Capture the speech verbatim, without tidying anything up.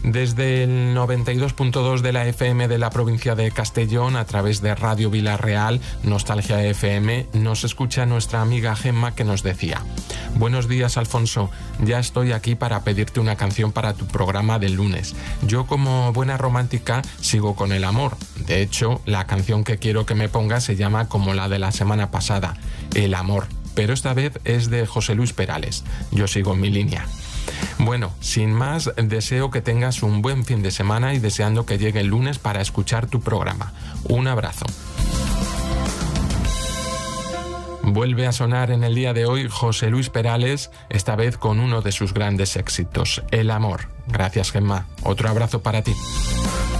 Desde el noventa y dos punto dos de la F M de la provincia de Castellón, a través de Radio Vilarreal, Nostalgia F M, nos escucha nuestra amiga Gemma, que nos decía: buenos días, Alfonso, ya estoy aquí para pedirte una canción para tu programa del lunes. Yo, como buena romántica, sigo con el amor. De hecho, la canción que quiero que me pongas se llama como la de la semana pasada, El amor, pero esta vez es de José Luis Perales. Yo sigo en mi línea. Bueno, sin más, deseo que tengas un buen fin de semana y deseando que llegue el lunes para escuchar tu programa. Un abrazo. Vuelve a sonar en el día de hoy José Luis Perales, esta vez con uno de sus grandes éxitos, El amor. Gracias, Gemma. Otro abrazo para ti.